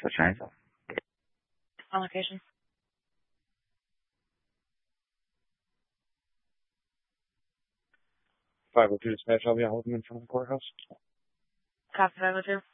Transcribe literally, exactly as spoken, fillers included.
What's your name? On location. five oh two dispatch, I'll be on with them in front of the courthouse. Copy five oh two.